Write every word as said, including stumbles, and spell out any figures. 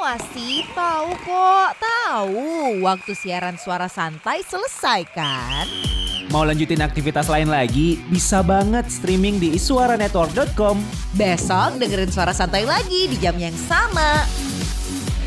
sih? Tahu kok, tahu. Waktu siaran Suara Santai selesai kan? Mau lanjutin aktivitas lain lagi? Bisa banget streaming di iswaranetwork dot com. Besok dengerin Suara Santai lagi di jam yang sama.